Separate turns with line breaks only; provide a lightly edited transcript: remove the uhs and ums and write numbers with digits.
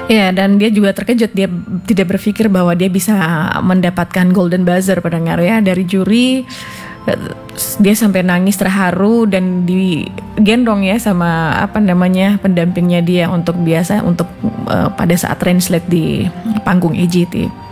Ya, dan dia juga terkejut. Dia tidak berpikir bahwa dia bisa mendapatkan golden buzzer, pendengar ya, dari juri. Dia sampai nangis terharu dan digendong ya sama pendampingnya dia untuk pada saat translate di panggung AGT.